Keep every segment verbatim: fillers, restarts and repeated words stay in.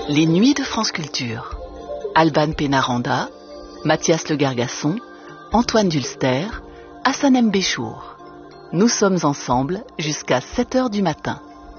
Les Nuits de France Culture. Alban Pénaranda, Mathias Le Gargasson, Antoine Dulster, Hassanem Béchour. Nous sommes ensemble jusqu'à sept heures du matin.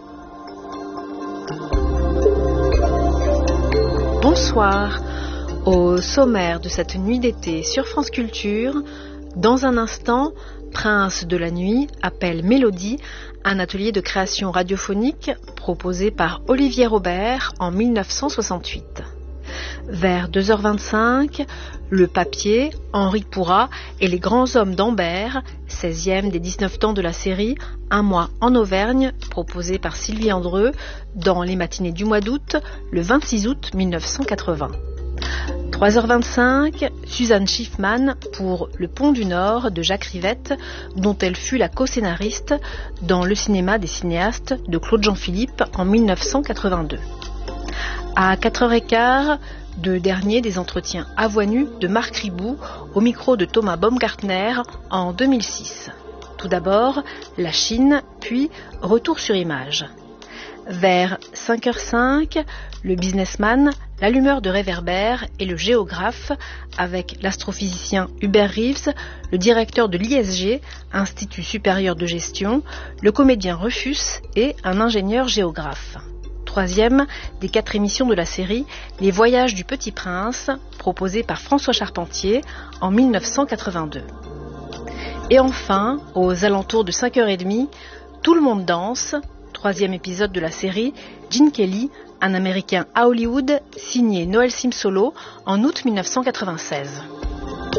Bonsoir. Au sommaire de cette nuit d'été sur France Culture, dans un instant, Prince de la Nuit appelle Mélodie, un atelier de création radiophonique proposé par Olivier Robert en mille neuf cent soixante-huit. Vers deux heures vingt-cinq, Le Papier, Henri Pourrat et les grands hommes d'Ambert, seizième des dix-neuf temps de la série Un mois en Auvergne, proposé par Sylvie Andreu dans les matinées du mois d'août, le vingt-six août mille neuf cent quatre-vingts. trois heures vingt-cinq, Suzanne Schiffman pour Le Pont du Nord de Jacques Rivette, dont elle fut la co-scénariste dans Le cinéma des cinéastes de Claude Jean-Philippe en mille neuf cent quatre-vingt-deux. À quatre heures quinze, deux derniers des entretiens avoinus de Marc Ribou au micro de Thomas Baumgartner en deux mille six. Tout d'abord, la Chine, puis Retour sur image. Vers cinq heures cinq, le businessman, l'allumeur de réverbères et le géographe, avec l'astrophysicien Hubert Reeves, le directeur de l'I S G, Institut supérieur de gestion, le comédien Rufus et un ingénieur géographe. Troisième des quatre émissions de la série, Les Voyages du Petit Prince, proposé par François Charpentier en mille neuf cent quatre-vingt-deux. Et enfin, aux alentours de cinq heures trente, Tout le monde danse, troisième épisode de la série, Gene Kelly, un Américain à Hollywood, signé Noël Simsolo en août mille neuf cent quatre-vingt-seize.